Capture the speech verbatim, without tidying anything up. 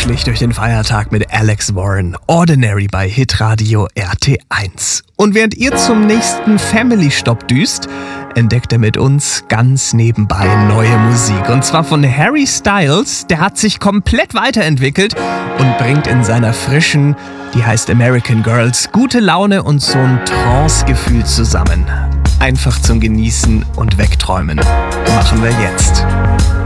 schlicht durch den Feiertag mit Alex Warren. Ordinary bei Hitradio R T eins. Und während ihr zum nächsten Family-Stopp düst, entdeckt er mit uns ganz nebenbei neue Musik. Und zwar von Harry Styles. Der hat sich komplett weiterentwickelt und bringt in seiner frischen, die heißt American Girls, gute Laune und so ein Trance-Gefühl zusammen. Einfach zum Genießen und Wegträumen. Machen wir jetzt.